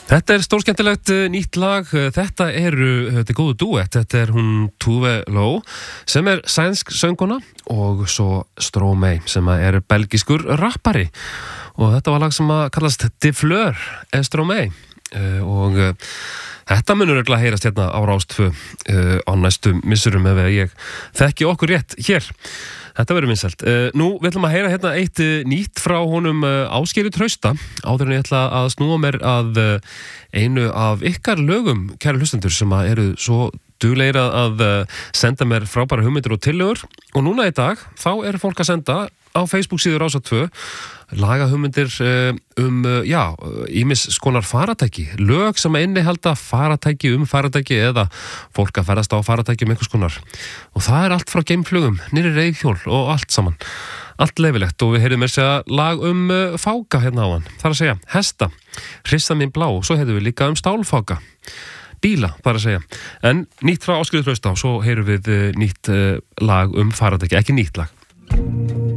Þetta stórskemmtilegt nýtt lag, þetta er góðu duett, þetta hún Tove Lo sem sænsk söngkona og svo Stromae sem belgiskur rappari og þetta var lag sem kallast De Fleur Stromae og þetta munur örugglega heyrast hérna á Rás 2 á næstu missurum ef ég þekki okkur rétt hér. Þetta verður vinsælt. Nú við ætlum að heyra hérna eitt nýtt frá honum Ásgeiri Trausta áður en ég ætla að snúa mér að einu af ykkar lögum, kæru hlustendur, sem eru svo duglegir að senda mér frábæra hugmyndir og tillögur og núna í dag þá fólk að senda á Facebook síðu Rásar 2 lagahugmyndir ýmis konar faratæki, lög sem innihalda faratæki faratæki eða fólk að ferðast á faratæki einhvers konar og það allt frá geimflugum, nýri reiðhjól og allt saman, allt leyfilegt og við heyrðum segja lag fáka hérna áðan, það að segja hesta, hrissa mín blá og svo heyrðum við líka stálfáka bíla, bara að segja, en nýtt frá Ásgeiri Trausta og svo heyrum við nýtt lag faratæki, ekki nýtt lag